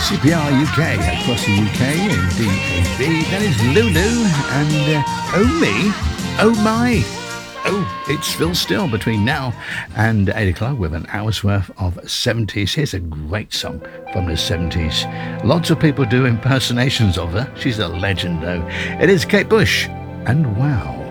CPR UK across the UK and DAB. That is Lulu and Oh Me, Oh My. Oh, it's Phil Still between now and 8 o'clock with an hour's worth of 70s. Here's a great song from the 70s. Lots of people do impersonations of her. She's a legend, though. It is Kate Bush and Wow.